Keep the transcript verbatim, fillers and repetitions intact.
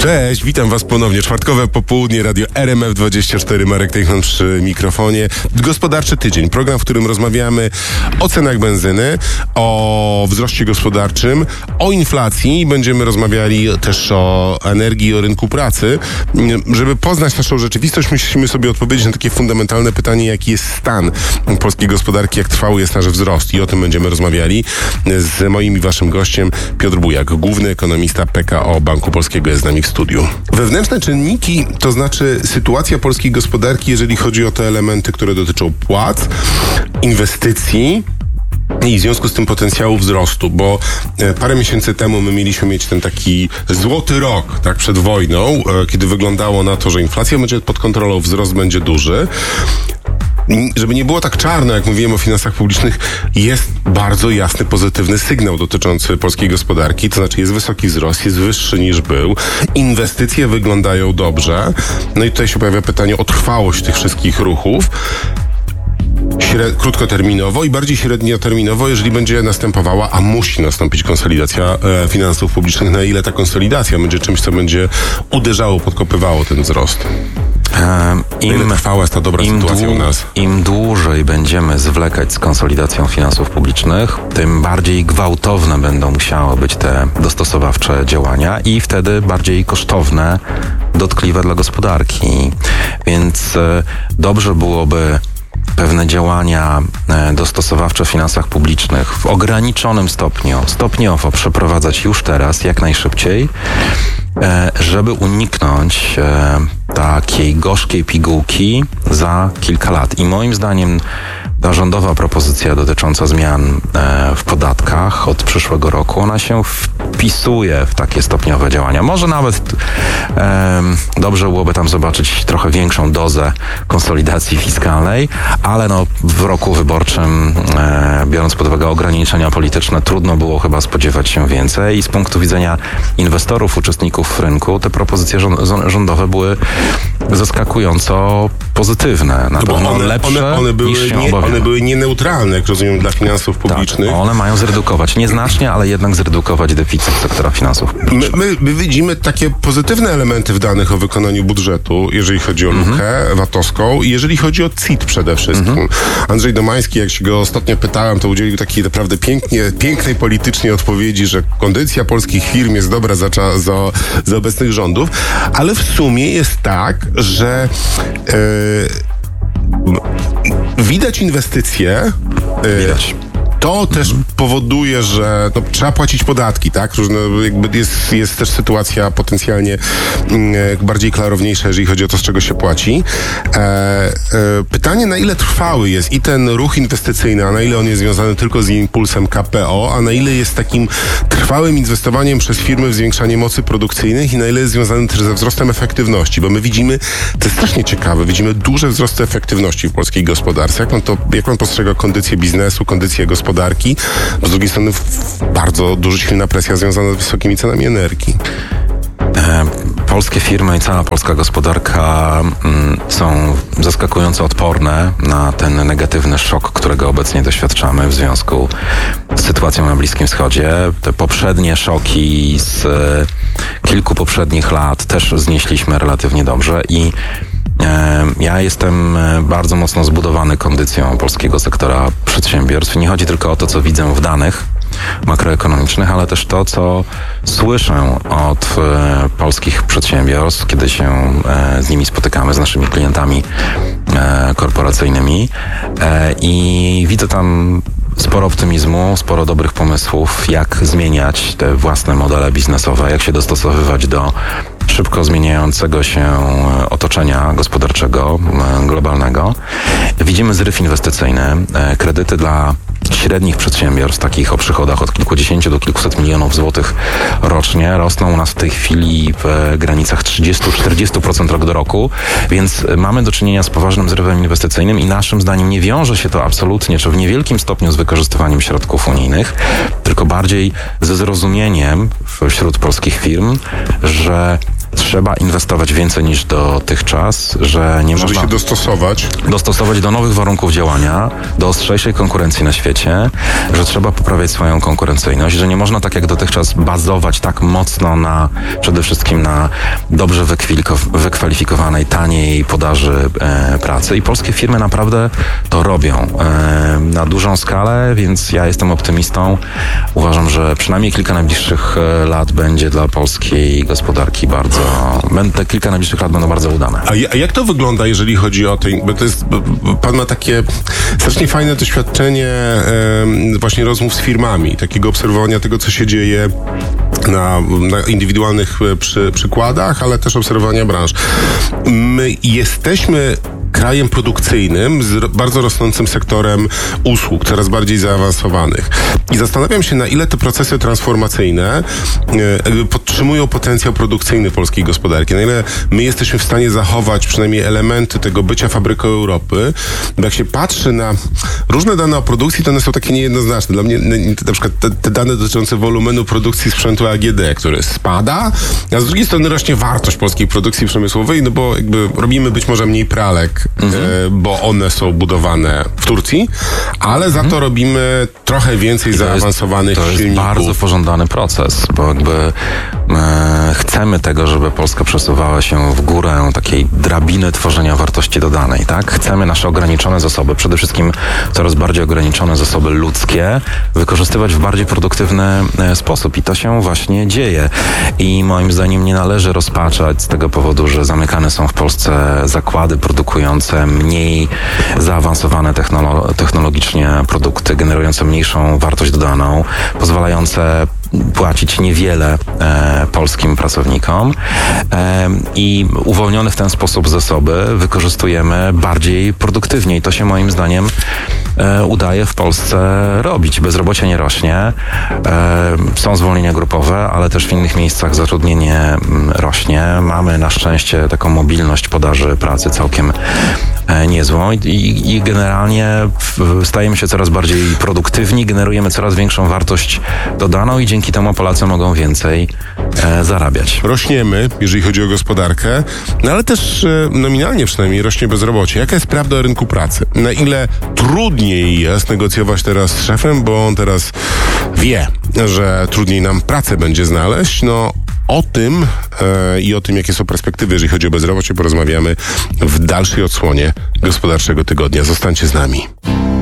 Cześć, witam was ponownie. Czwartkowe popołudnie, Radio R M F dwadzieścia cztery, Marek Tejchman przy mikrofonie. Gospodarczy tydzień, program, w którym rozmawiamy o cenach benzyny, o wzroście gospodarczym, o inflacji. Będziemy rozmawiali też o energii i o rynku pracy. Żeby poznać naszą rzeczywistość, musimy sobie odpowiedzieć na takie fundamentalne pytanie, jaki jest stan polskiej gospodarki, jak trwały jest nasz wzrost. I o tym będziemy rozmawiali z moim i waszym gościem. Piotr Bujak, główny ekonomista P K O Banku Polskiego, jest z nami w studiu. Wewnętrzne czynniki, to znaczy sytuacja polskiej gospodarki, jeżeli chodzi o te elementy, które dotyczą płac, inwestycji i w związku z tym potencjału wzrostu, bo parę miesięcy temu my mieliśmy mieć ten taki złoty rok, tak, przed wojną, kiedy wyglądało na to, że inflacja będzie pod kontrolą, wzrost będzie duży. Żeby nie było tak czarno, jak mówiłem o finansach publicznych, jest bardzo jasny, pozytywny sygnał dotyczący polskiej gospodarki, to znaczy jest wysoki wzrost, jest wyższy niż był, inwestycje wyglądają dobrze, no i tutaj się pojawia pytanie o trwałość tych wszystkich ruchów, Śred- krótkoterminowo i bardziej średnioterminowo, jeżeli będzie następowała, a musi nastąpić konsolidacja e, finansów publicznych, na ile ta konsolidacja będzie czymś, co będzie uderzało, podkopywało ten wzrost. Im, trwała jest ta dobra im sytuacja dłu- u nas? Im dłużej będziemy zwlekać z konsolidacją finansów publicznych, tym bardziej gwałtowne będą musiały być te dostosowawcze działania i wtedy bardziej kosztowne, dotkliwe dla gospodarki. Więc e, dobrze byłoby pewne działania e, dostosowawcze w finansach publicznych w ograniczonym stopniu, stopniowo przeprowadzać już teraz, jak najszybciej, e, żeby uniknąć e, takiej gorzkiej pigułki za kilka lat. I moim zdaniem ta rządowa propozycja dotycząca zmian e, w podatkach od przyszłego roku, ona się wpisuje w takie stopniowe działania. Może nawet e, dobrze byłoby tam zobaczyć trochę większą dozę konsolidacji fiskalnej, ale no w roku wyborczym, e, biorąc pod uwagę ograniczenia polityczne, trudno było chyba spodziewać się więcej i z punktu widzenia inwestorów, uczestników rynku, te propozycje rządowe były zaskakująco pozytywne. Na No bo pewno one, lepsze one, one, były niż się nie, obawiano. one były nieneutralne, jak rozumiem, dla finansów publicznych. Tak, one mają zredukować, nieznacznie, ale jednak zredukować deficyt sektora finansów publicznych. My, my, my widzimy takie pozytywne elementy w danych o wykonaniu budżetu, jeżeli chodzi o lukę mm-hmm. VAT-owską i jeżeli chodzi o C I T przede wszystkim. Mm-hmm. Andrzej Domański, jak się go ostatnio pytałem, to udzielił takiej naprawdę pięknie, pięknej politycznie odpowiedzi, że kondycja polskich firm jest dobra za, za, za obecnych rządów, ale w sumie jest tak, że yy, widać inwestycje. Yy, Widać. To też powoduje, że no, trzeba płacić podatki, tak? Różne, jakby jest, jest też sytuacja potencjalnie mm, bardziej klarowniejsza, jeżeli chodzi o to, z czego się płaci. E, e, pytanie, na ile trwały jest i ten ruch inwestycyjny, a na ile on jest związany tylko z impulsem K P O, a na ile jest takim trwałym inwestowaniem przez firmy w zwiększanie mocy produkcyjnych i na ile jest związany też ze wzrostem efektywności, bo my widzimy, to jest strasznie ciekawe, widzimy duże wzrosty efektywności w polskiej gospodarce. Jak pan to, jak pan postrzega kondycję biznesu, kondycję gospodarki? gospodarki, z drugiej strony bardzo duża silna presja związana z wysokimi cenami energii. Polskie firmy i cała polska gospodarka mm, są zaskakująco odporne na ten negatywny szok, którego obecnie doświadczamy w związku z sytuacją na Bliskim Wschodzie. Te poprzednie szoki z e, kilku poprzednich lat też znieśliśmy relatywnie dobrze i ja jestem bardzo mocno zbudowany kondycją polskiego sektora przedsiębiorstw. Nie chodzi tylko o to, co widzę w danych makroekonomicznych, ale też to, co słyszę od e, polskich przedsiębiorstw, kiedy się e, z nimi spotykamy, z naszymi klientami e, korporacyjnymi e, i widzę tam sporo optymizmu, sporo dobrych pomysłów, jak zmieniać te własne modele biznesowe, jak się dostosowywać do szybko zmieniającego się otoczenia gospodarczego, globalnego. Widzimy zryw inwestycyjny, kredyty dla średnich przedsiębiorstw, takich o przychodach od kilkudziesięciu do kilkuset milionów złotych rocznie, rosną u nas w tej chwili w granicach trzydzieści do czterdziestu procent rok do roku, więc mamy do czynienia z poważnym zrywem inwestycyjnym i naszym zdaniem nie wiąże się to absolutnie, czy w niewielkim stopniu z wykorzystywaniem środków unijnych, tylko bardziej ze zrozumieniem wśród polskich firm, że trzeba inwestować więcej niż dotychczas, że nie Żeby można się dostosować. dostosować do nowych warunków działania, do ostrzejszej konkurencji na świecie, że trzeba poprawiać swoją konkurencyjność, że nie można tak jak dotychczas bazować tak mocno na przede wszystkim na dobrze wykwalifikowanej, taniej podaży e, pracy i polskie firmy naprawdę to robią e, na dużą skalę, więc ja jestem optymistą. Uważam, że przynajmniej kilka najbliższych lat będzie dla polskiej gospodarki bardzo, te kilka najbliższych lat będą bardzo udane. A, a jak to wygląda, jeżeli chodzi o to, bo to jest, bo pan ma takie strasznie fajne doświadczenie e, właśnie rozmów z firmami, takiego obserwowania tego, co się dzieje na, na indywidualnych przy, przykładach, ale też obserwowania branż. My jesteśmy krajem produkcyjnym z bardzo rosnącym sektorem usług, coraz bardziej zaawansowanych. I zastanawiam się, na ile te procesy transformacyjne e, podtrzymują potencjał produkcyjny polskiej gospodarki, na ile my jesteśmy w stanie zachować przynajmniej elementy tego bycia fabryką Europy, bo jak się patrzy na różne dane o produkcji, to one są takie niejednoznaczne. Dla mnie na przykład te, te dane dotyczące wolumenu produkcji sprzętu A G D, który spada, a z drugiej strony rośnie wartość polskiej produkcji przemysłowej, no bo jakby robimy być może mniej pralek, mhm. e, bo one są budowane w Turcji, ale mhm. za to robimy trochę więcej I zaawansowanych to jest, to silników. To jest bardzo pożądany proces, bo jakby e, chcemy tego, żeby Polska przesuwała się w górę takiej drabiny tworzenia wartości dodanej, tak? Chcemy nasze ograniczone zasoby, przede wszystkim coraz bardziej ograniczone zasoby ludzkie, wykorzystywać w bardziej produktywny e, sposób i to się właśnie dzieje. I moim zdaniem nie należy rozpaczać z tego powodu, że zamykane są w Polsce zakłady produkujące mniej zaawansowane technolo- technologicznie produkty, generujące mniejszą wartość dodaną, pozwalające płacić niewiele e, polskim pracownikom e, i uwolnione w ten sposób zasoby wykorzystujemy bardziej produktywnie i to się moim zdaniem e, udaje w Polsce robić. Bezrobocie nie rośnie, e, są zwolnienia grupowe, ale też w innych miejscach zatrudnienie m, rośnie. Mamy na szczęście taką mobilność podaży pracy całkiem e, niezłą i, i, i generalnie w, stajemy się coraz bardziej produktywni, generujemy coraz większą wartość dodaną i dzięki temu Polacy mogą więcej e, zarabiać. Rośniemy, jeżeli chodzi o gospodarkę, no ale też e, nominalnie przynajmniej rośnie bezrobocie. Jaka jest prawda o rynku pracy? Na ile trudniej jest negocjować teraz z szefem, bo on teraz wie, że trudniej nam pracę będzie znaleźć, no o tym e, i o tym, jakie są perspektywy, jeżeli chodzi o bezrobocie, porozmawiamy w dalszej odsłonie Gospodarczego Tygodnia. Zostańcie z nami.